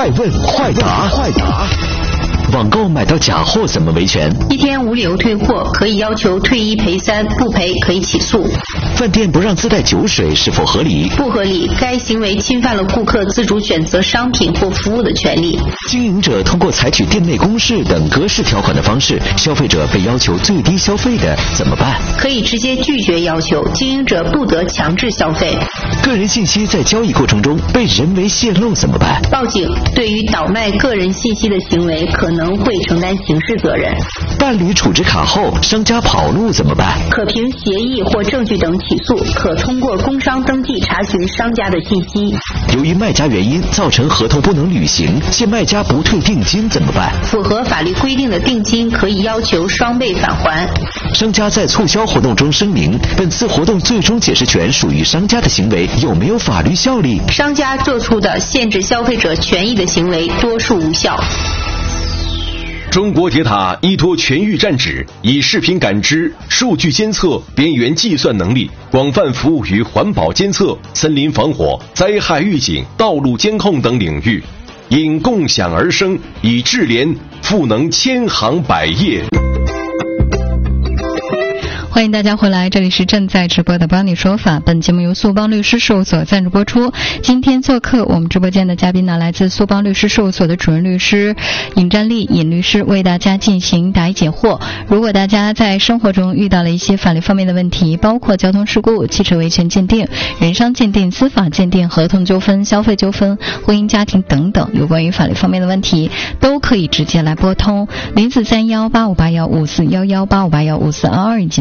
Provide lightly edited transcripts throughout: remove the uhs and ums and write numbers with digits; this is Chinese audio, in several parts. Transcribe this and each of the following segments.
快问快答，网购买到假货怎么维权？ 一天无理由退货，可以要求退1赔3，不赔可以起诉。 饭店不让自带酒水是否合理？ 不合理，该行为侵犯了顾客自主选择商品或服务的权利。 经营者通过采取店内公示等格式条款的方式，消费者被要求最低消费的怎么办？ 可以直接拒绝要求，经营者不得强制消费。 个人信息在交易过程中被人为泄露怎么办？ 报警，对于倒卖个人信息的行为可能会承担刑事责任。 办理储值卡后，商家跑路怎么办？ 可凭协议或证据等起诉，可通过工商登记查询商家的信息。 由于卖家原因造成合同不能履行，现卖家不退定金怎么办？ 符合法律规定的定金可以要求双倍返还。 商家在促销活动中声明，本次活动最终解释权属于商家的行为有没有法律效力？ 商家做出的限制消费者权益的行为多数无效。 中国铁塔依托全域站址，以视频感知、数据监测、边缘计算能力，广泛服务于环保监测、森林防火、灾害预警、道路监控等领域，因共享而生，以智联赋能千行百业。 欢迎大家回来，这里是正在直播的帮你说法。本节目由苏邦律师事务所赞助播出。今天做客我们直播间的嘉宾呢，来自苏邦律师事务所的主任律师尹占利尹律师，为大家进行答疑解惑。如果大家在生活中遇到了一些法律方面的问题，包括交通事故、汽车维权鉴定、人伤鉴定、司法鉴定、合同纠纷、消费纠纷、婚姻家庭等等有关于法律方面的问题，都可以直接来拨通04318581541185815422以及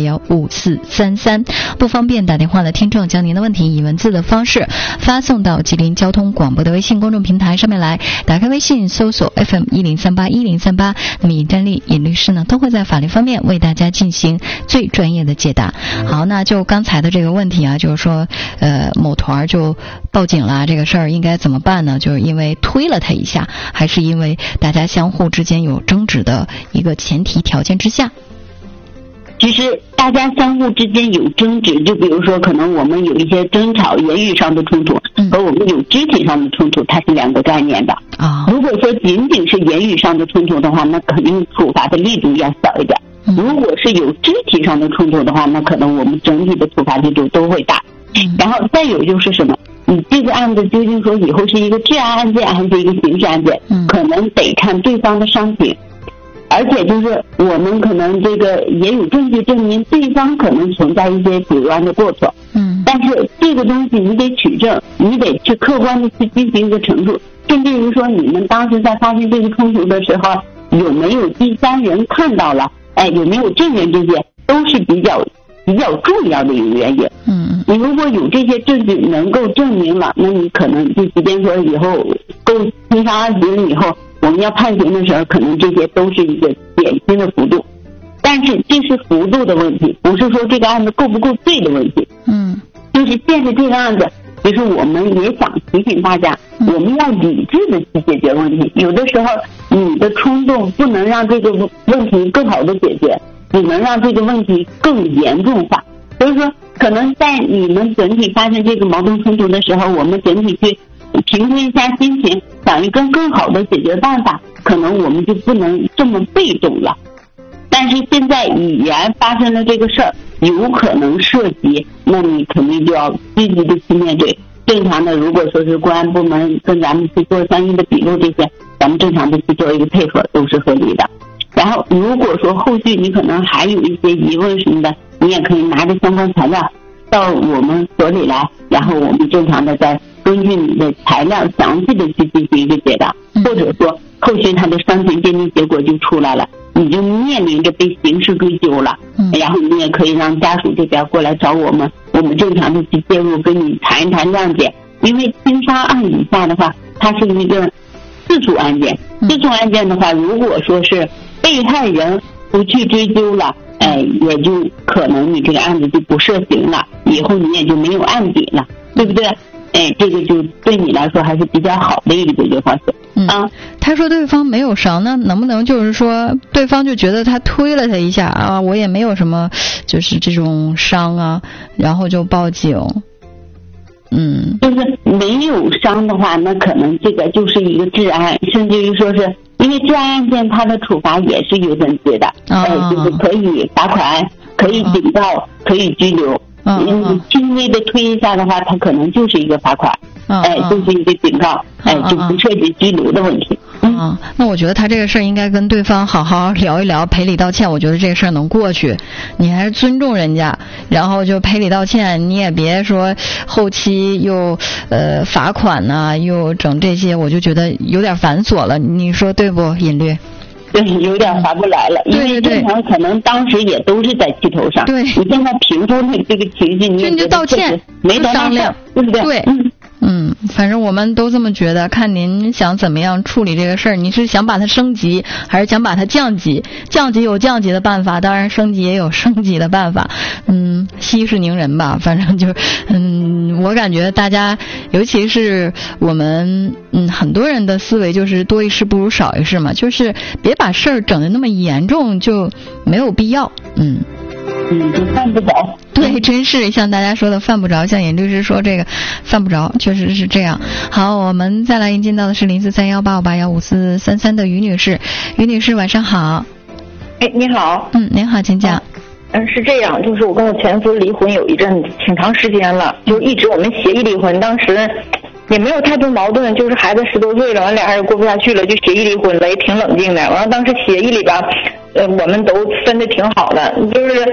85815433，不方便打电话的听众将您的问题以文字的方式发送到吉林交通广播的微信公众平台上面来，打开微信搜索 FM10381038，那么尹占利尹律师呢都会在法律方面为大家进行最专业的解答。好，那就刚才的这个问题啊，就是说某团就报警了，这个事儿应该怎么办呢？就是因为推了他一下，还是因为大家相互之间有争执的一个前提条件之下？ 其实大家相互之间有争执，就比如说可能我们有一些争吵，言语上的冲突和我们有肢体上的冲突，它是两个概念的。如果说仅仅是言语上的冲突的话，那肯定处罚的力度要小一点。如果是有肢体上的冲突的话，那可能我们整体的处罚力度都会大。然后再有就是什么，你这个案子究竟说以后是一个治安案件还是一个刑事案件，可能得看对方的伤情。而且就是我们可能这个也有证据证明对方可能存在一些主观的过错，但是这个东西你得取证，你得去客观的去进行一个陈述，甚至于说你们当时在发生这个冲突的时候有没有第三人看到了，有没有证人，这些都是比较重要的一个原因。你如果有这些证据能够证明了，那你可能就即便说以后构轻伤2级了以后，我们要判刑的时候，可能这些都是一个减轻的幅度，但是这是幅度的问题，不是说这个案子够不够罪的问题。就是现在这个案子，其实我们也想提醒大家，我们要理智的去解决问题。有的时候你的冲动不能让这个问题更好的解决，只能让这个问题更严重化。所以说可能在你们整体发生这个矛盾冲突的时候，我们整体去平复一下心情，想一个更好的解决办法，可能我们就不能这么被动了。但是现在已然发生了这个事儿，有可能涉及，那你肯定就要积极的去面对。正常的，如果说是公安部门跟咱们去做相应的笔录，这些咱们正常的去做一个配合，都是合理的。然后如果说后续你可能还有一些疑问什么的，你也可以拿着相关材料到我们所里来，然后我们正常的再根据你的材料详细的去进行一个解答，或者说后续他的伤情鉴定结果就出来了，你就面临着被刑事追究了。然后你也可以让家属这边过来找我们，我们正常的去介入，跟你谈一谈谅解。因为轻杀案以下的话，它是一个自诉案件，自诉案件的话，如果说是被害人不去追究了，也就可能你这个案子就不涉刑了，以后你也就没有案底了，对不对？这个就对你来说还是比较好的一个解决方式。 他说对方没有伤，那能不能就是说对方就觉得他推了他一下啊，我也没有什么就是这种伤啊，然后就报警？ 就是没有伤的话，那可能这个就是一个治安，甚至于说是因为治安案件，它的处罚也是有等级的，就是可以罚款，可以警告，可以拘留。轻微的推一下的话，它可能就是一个罚款，就是一个警告，就不涉及拘留的问题。 那我觉得他这个事儿应该跟对方好好聊一聊，赔礼道歉，我觉得这个事儿能过去。你还是尊重人家，然后就赔礼道歉，你也别说后期又罚款呐，又整这些，我就觉得有点繁琐了。你说对不，尹律？ 对，有点划不来了，因为正常可能当时也都是在气头上。对，你现在评估你这个情绪，你就道歉， 没得商量，对不对？ 对，反正我们都这么觉得。看您想怎么样处理这个事儿，你是想把它升级，还是想把它降级？降级有降级的办法，当然升级也有升级的办法。息事宁人吧，反正就我感觉大家，尤其是我们很多人的思维就是多一事不如少一事嘛，就是别把事儿整得那么严重，就没有必要。 就犯不着。 对，真是像大家说的犯不着，像尹律师说这个犯不着，确实是这样。好，我们再来迎接到的是043185515433的于女士。于女士晚上好。 你好。 您好，请讲。 是这样，就是我跟我前夫离婚有一阵挺长时间了，就一直我们协议离婚，当时也没有太多矛盾，就是孩子10多岁了，完俩人也过不下去了，就协议离婚了，也挺冷静的。完了当时协议里吧，我们都分的挺好的，就是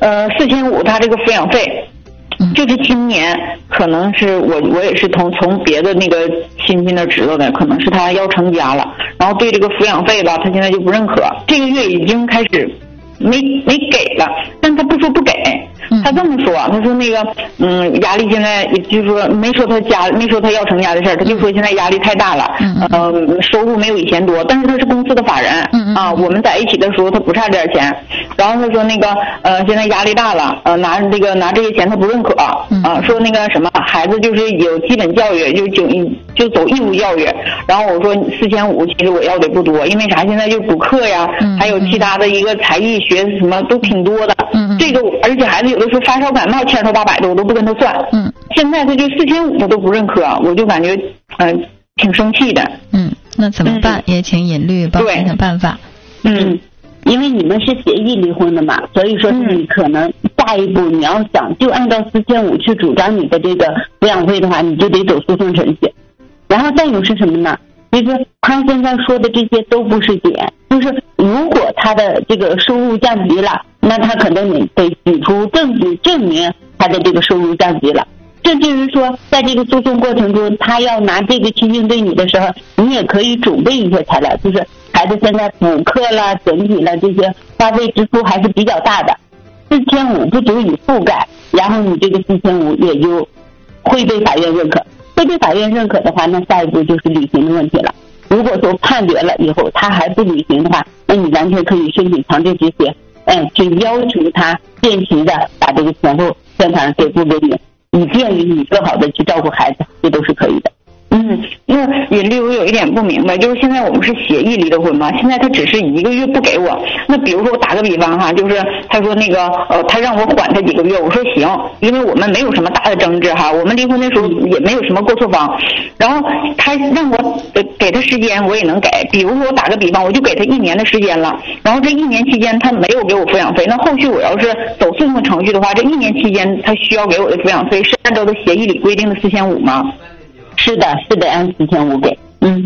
4500他这个抚养费，就是今年可能是我也是从别的那个亲戚那知道的，可能是他要成家了，然后对这个抚养费吧，他现在就不认可，这个月已经开始没给了，但他不说不给。他这么说，他说那个压力现在也就是说没说他要成家的事儿，他就说现在压力太大了，收入没有以前多，但是他是公司的法人我们在一起的时候他不差这点钱，然后他说那个现在压力大了，拿这些钱他不认可说那个什么孩子就是有基本教育就走义务教育，然后我说4500其实我要的不多，因为啥现在就补课呀，还有其他的一个才艺学什么都挺多的，这个而且孩子有的时候发烧感冒千头800的我都不跟他算，现在他就4500他都不认可，我就感觉挺生气的。 那怎么办？也请尹律帮想想办法。 因为你们是协议离婚的嘛，所以说你可能下一步你要想就按照4500去主张你的这个抚养费的话，你就得走诉讼程序。然后再有是什么呢？就是他现在说的这些都不是点，就是如果他的这个收入降级了，那他可能得举出证据证明他的这个收入降级了。甚至于说在这个诉讼过程中，他要拿这个亲情对你的时候，你也可以准备一些材料，就是孩子现在补课啦、整体了这些花费支出还是比较大的，4500不足以覆盖，然后你这个4500也就会被法院认可。会被法院认可的话，那下一步就是履行的问题了。如果说判决了以后他还不履行的话，那你完全可以申请强制执行，去要求他限期的把这个钱后现场给付给你，以便于你更好的去照顾孩子，这都是可以的。 那尹律我有一点不明白，就是现在我们是协议离的婚嘛，现在他只是1个月不给我，那比如说我打个比方哈，就是他说那个他让我缓他几个月，我说行，因为我们没有什么大的争执哈，我们离婚的时候也没有什么过错方，然后他让我给他时间我也能给，比如说我打个比方，我就给他1年的时间了，然后这1年期间他没有给我抚养费，那后续我要是走诉讼程序的话，这1年期间他需要给我的抚养费是按照他协议里规定的4500吗？ 是的，按4500给。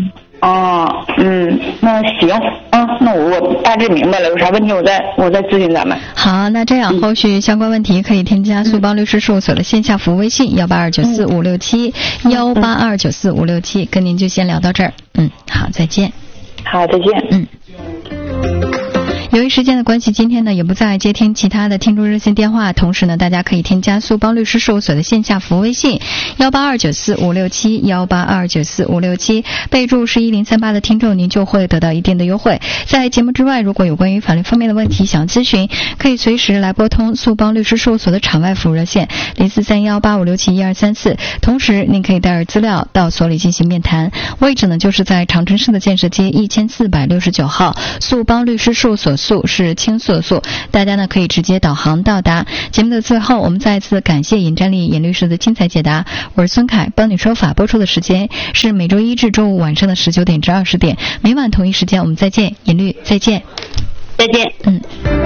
那行那我大致明白了，有啥问题我再咨询咱们。 好，那这样后续相关问题可以添加苏邦律师事务所的线下服务微信182945567，182945567，跟您就先聊到这儿。好，再见。 好，再见。 由于时间的关系，今天呢也不再接听其他的听众热线电话，同时呢大家可以添加苏邦律师事务所的线下服务微信182945567，182945567，备注是1038的听众，您就会得到一定的优惠。在节目之外，如果有关于法律方面的问题想咨询，可以随时来拨通苏邦律师事务所的场外服务热线043185671234，同时您可以带着资料到所里进行面谈，位置呢就是在长春市的建设街1469号苏邦律师事务所素是青色素，大家呢可以直接导航到达。节目的最后，我们再一次感谢尹占利尹律师的精彩解答。我是孙凯，帮你说法播出的时间是每周一至周五晚上的19点至20点，每晚同一时间我们再见，尹律再见。 再见。